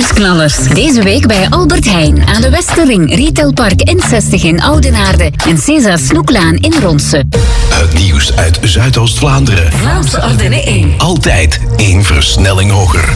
Nieuwsknallers. Deze week bij Albert Heijn aan de Westerring, Retailpark N60 in Oudenaarde en César Snoeklaan in Ronse. Het nieuws uit Zuidoost-Vlaanderen. Vlaamse Ardennen 1. Altijd 1 versnelling hoger.